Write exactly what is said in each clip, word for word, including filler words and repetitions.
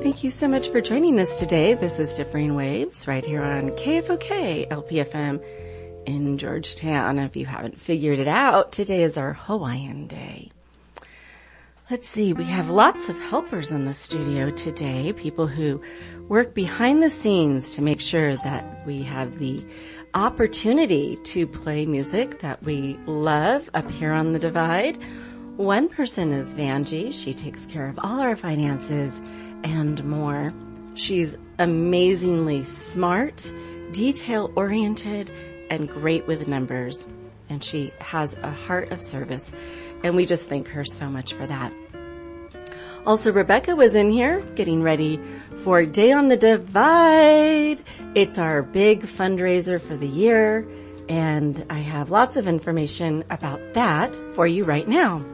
Thank you so much for joining us today. This is Differing Waves right here on K F O K L P F M in Georgetown. If you haven't figured it out, today is our Hawaiian Day. Let's see, we have lots of helpers in the studio today, people who work behind the scenes to make sure that we have the opportunity to play music that we love up here on the Divide. One person is Vanjie. She takes care of all our finances and more. She's amazingly smart, detail-oriented, and great with numbers. And she has a heart of service. And we just thank her so much for that. Also, Rebecca was in here getting ready for Day on the Divide. It's our big fundraiser for the year. And I have lots of information about that for you right now.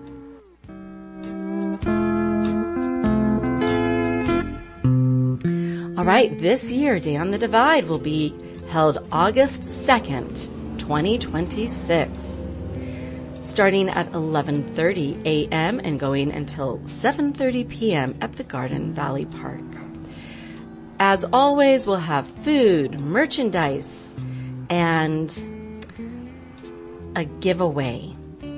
All right, this year, Day on the Divide will be held August second, twenty twenty-six, starting at eleven thirty a.m. and going until seven thirty p.m. at the Garden Valley Park. As always, we'll have food, merchandise, and a giveaway.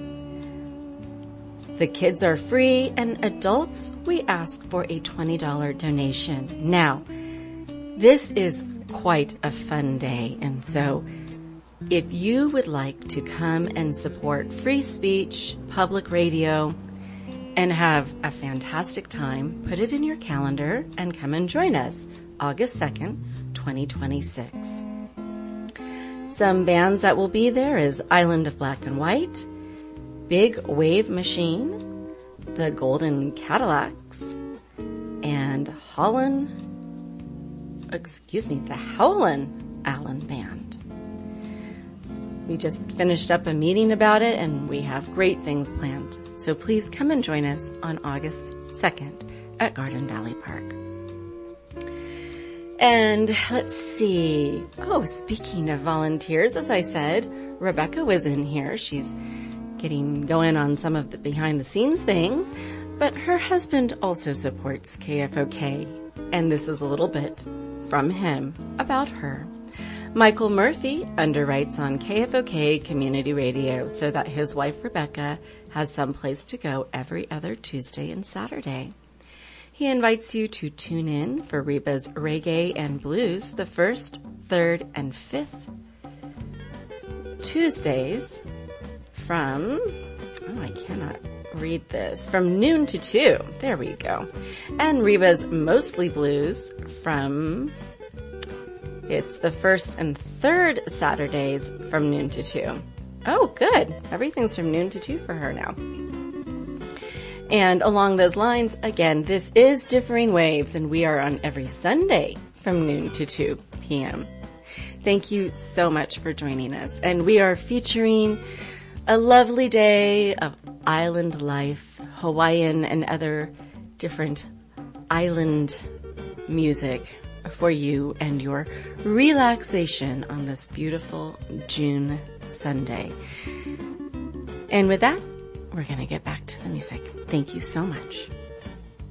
The kids are free, and adults, we ask for a twenty dollars donation. Now, this is quite a fun day, and so if you would like to come and support free speech, public radio, and have a fantastic time, put it in your calendar and come and join us August second, twenty twenty-six. Some bands that will be there is Island of Black and White, Big Wave Machine, the Golden Cadillacs, and Holland, excuse me, the Howlin' Allen Band. We just finished up a meeting about it, and we have great things planned. So please come and join us on August second at Garden Valley Park. And let's see. Oh, speaking of volunteers, as I said, Rebecca was in here. She's getting going on some of the behind-the-scenes things, but her husband also supports K F O K, and this is a little bit from him about her. Michael Murphy underwrites on K F O K Community Radio so that his wife Rebecca has someplace to go every other Tuesday and Saturday. He invites you to tune in for Reba's Reggae and Blues the first, third, and fifth Tuesdays from, oh, I cannot read this, from noon to two. There we go. And Reba's Mostly Blues from, it's the first and third Saturdays from noon to two. Oh, good. Everything's from noon to two for her now. And along those lines, again, this is Differing Waves, and we are on every Sunday from noon to two p.m. Thank you so much for joining us. And we are featuring a lovely day of island life, Hawaiian and other different island music for you and your relaxation on this beautiful June Sunday. And with that, we're going to get back to the music. Thank you so much.